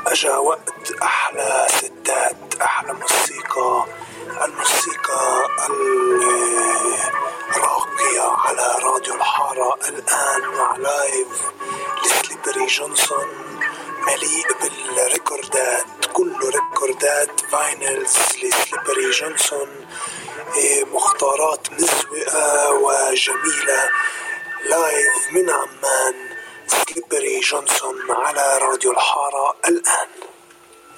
أجا وقت أحلى ستات، أحلى موسيقى، الموسيقى الراقية على راديو الحارة الآن مع لايف لسليبري جونسون، مليء بالريكوردات، كله ريكوردات فاينلز لسليبري جونسون، مختارات مزوئة وجميلة. لايف من عمان، سليبري جونسون على راديو الحارة الآن.